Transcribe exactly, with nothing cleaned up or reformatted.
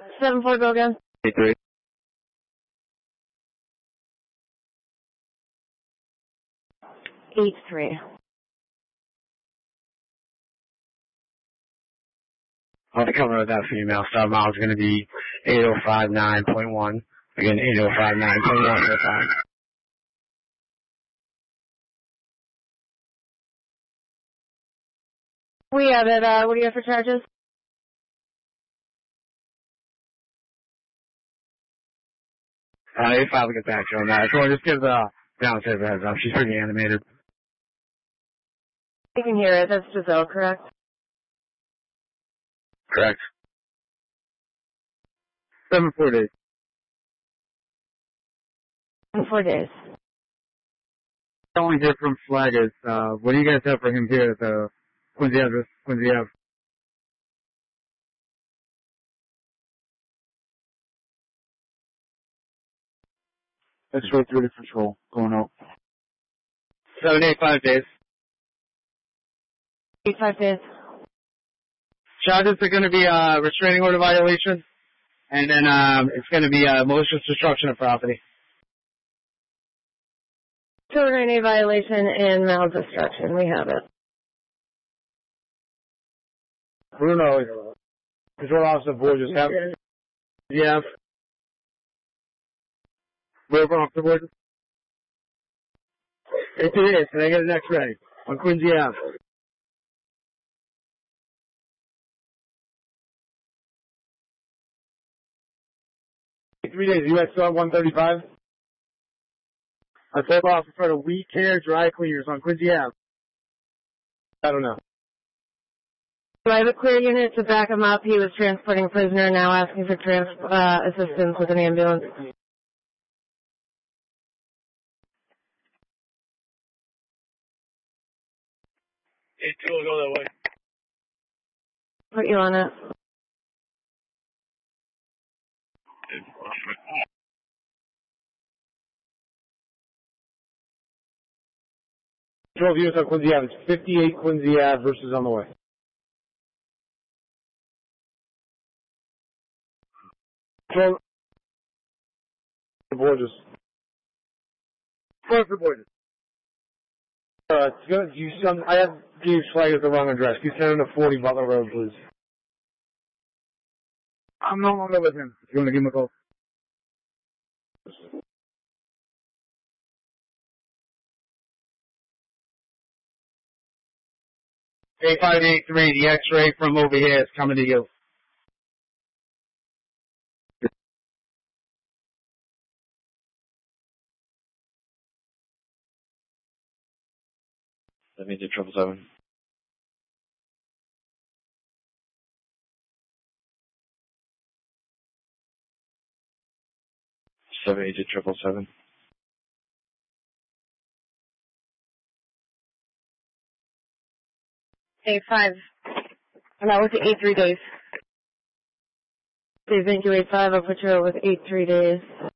seven four, go again. eight three. eight three. On the cover of that female, star mile is going to be eight oh five nine point one. Again, eight oh five nine point one for time. We have it. Uh, what do you have for charges? Uh, eight five will get back to you on that. So just give the downstairs a heads up. She's pretty animated. You can hear it. That's Giselle, correct? Correct. Seven four days. In four days. I only hear from Flag is, uh, what do you guys have for him here at the Quincy address, Quincy Ave? That's right through the control, going out. Seven, eight, five days. Eight, five days. Charges are going to be a uh, restraining order violation, and then um, it's going to be uh, malicious destruction of property. Children A violation and maldestruction. We have it. Bruno, Control Officer Borges, have, yeah. Wherever Officer Borges? It's it is, and I get an X-ray on Quincy Ave. Three days, U S R one thirty-five. I told Officer for the We Care Dry Cleaners on Quincy Ave. I don't know. So I have a clear unit to back him up. He was transporting a prisoner, now asking for trans uh, assistance with an ambulance. Eight two will go that way. Put you on it. twelve years on Quincy Ave. It's fifty-eight Quincy Ave versus on the way. twelve. Borges. twelve for Borges. Uh, it's good. You some, I have Gabe's flag at the wrong address. Can you send him to forty Butler Road, please? I'm no longer with him. You want to give him a call? eight five eight three, the X-ray from over here is coming to you. That means it's triple seven. Seven agent triple seven. Eight five. And that was eight three days. Okay, thank you, eight five. I'll put you out with eight three days.